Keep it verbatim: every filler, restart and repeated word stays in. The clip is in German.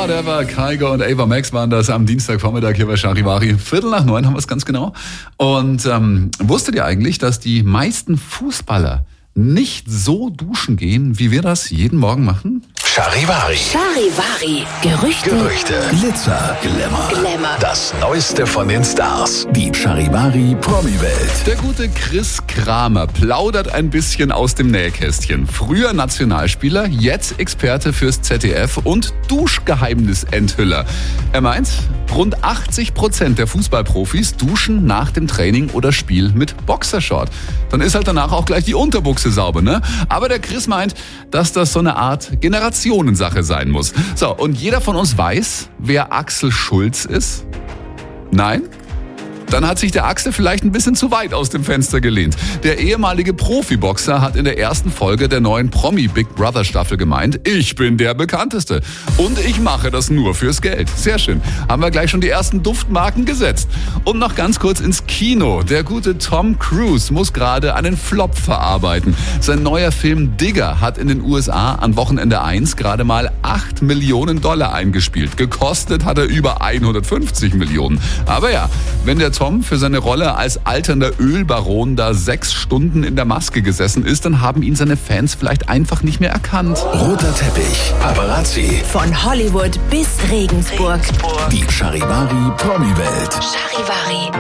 Whatever, Kygo und Ava Max waren das am Dienstagvormittag hier bei Charivari. Viertel nach neun haben wir es ganz genau. Und ähm, wusstet ihr eigentlich, dass die meisten Fußballer nicht so duschen gehen, wie wir das jeden Morgen machen? Charivari. Charivari. Gerüchte. Gerüchte. Glitzer. Glamour. Glamour. Das Neueste von den Stars. Die Charivari Promi-Welt. Der gute Chris Kramer plaudert ein bisschen aus dem Nähkästchen. Früher Nationalspieler, jetzt Experte fürs Z D F und Duschgeheimnisenthüller. Er meint, rund achtzig Prozent der Fußballprofis duschen nach dem Training oder Spiel mit Boxershort. Dann ist halt danach auch gleich die Unterbuchse sauber, ne? Aber der Chris meint, dass das so eine Art Generationensache sein muss. So, und jeder von uns weiß, wer Axel Schulz ist? Nein? Dann hat sich der Axel vielleicht ein bisschen zu weit aus dem Fenster gelehnt. Der ehemalige Profiboxer hat in der ersten Folge der neuen Promi Big Brother Staffel gemeint, ich bin der Bekannteste und ich mache das nur fürs Geld. Sehr schön. Haben wir gleich schon die ersten Duftmarken gesetzt. Und noch ganz kurz ins Kino. Der gute Tom Cruise muss gerade einen Flop verarbeiten. Sein neuer Film Digger hat in den U S A an Wochenende eins gerade mal acht Millionen Dollar eingespielt. Gekostet hat er über hundertfünfzig Millionen. Aber ja, wenn der Tom für seine Rolle als alternder Ölbaron da sechs Stunden in der Maske gesessen ist, dann haben ihn seine Fans vielleicht einfach nicht mehr erkannt. Roter Teppich. Paparazzi. Von Hollywood bis Regensburg. Die Charivari Promi-Welt. Charivari.